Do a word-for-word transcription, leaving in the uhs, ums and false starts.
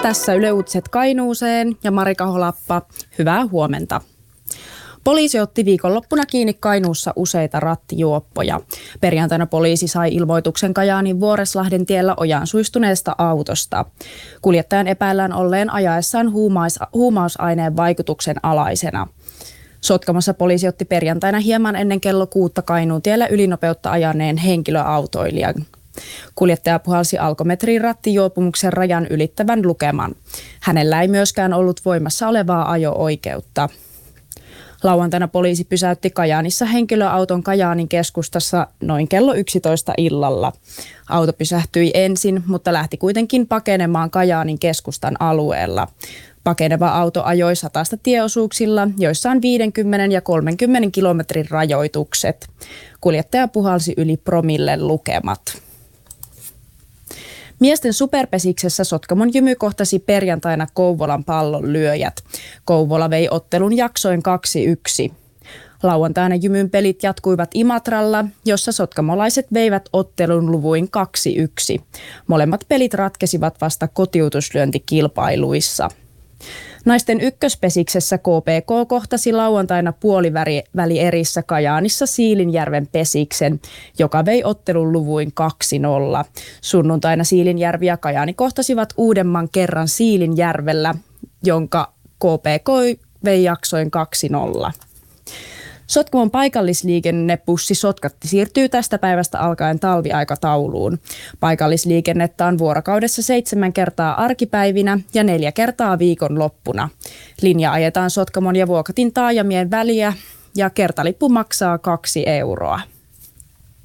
Tässä Yle Uutiset Kainuuseen ja Marika Holappa. Hyvää huomenta. Poliisi otti viikonloppuna kiinni Kainuussa useita rattijuoppoja. Perjantaina poliisi sai ilmoituksen Kajaanin Vuoreslahden tiellä ojaan suistuneesta autosta. Kuljettajan epäillään olleen ajaessaan huumais, huumausaineen vaikutuksen alaisena. Sotkamossa poliisi otti perjantaina hieman ennen kello kuutta Kainuun tiellä ylinopeutta ajaneen henkilöautoilijan. Kuljettaja puhalsi alkometriin rattijuopumuksen rajan ylittävän lukeman. Hänellä ei myöskään ollut voimassa olevaa ajo-oikeutta. Lauantaina poliisi pysäytti Kajaanissa henkilöauton Kajaanin keskustassa noin kello yksitoista illalla. Auto pysähtyi ensin, mutta lähti kuitenkin pakenemaan Kajaanin keskustan alueella. Pakeneva auto ajoi satasta tieosuuksilla, joissa on viidenkymmenen ja kolmenkymmenen kilometrin rajoitukset. Kuljettaja puhalsi yli promillen lukemat. Miesten superpesiksessä Sotkamon Jymy kohtasi perjantaina Kouvolan Pallonlyöjät. Kouvola vei ottelun jaksoin kaksi yksi. Lauantaina Jymyn pelit jatkuivat Imatralla, jossa sotkamolaiset veivät ottelun luvuin kaksi yksi. Molemmat pelit ratkesivat vasta kotiutuslyöntikilpailuissa. Naisten ykköspesiksessä K P K kohtasi lauantaina puolivälierissä Kajaanissa Siilinjärven pesiksen, joka vei ottelun luvuin kaksi nolla. Sunnuntaina Siilinjärvi ja Kajaani kohtasivat uudemman kerran Siilinjärvellä, jonka K P K vei jaksoin kaksi nolla. Sotkamon paikallisliikennebussi Sotkatti siirtyy tästä päivästä alkaen talviaikatauluun. Paikallisliikennettä on vuorokaudessa seitsemän kertaa arkipäivinä ja neljä kertaa viikonloppuna. Linja ajetaan Sotkamon ja Vuokatin taajamien väliä ja kertalippu maksaa kaksi euroa.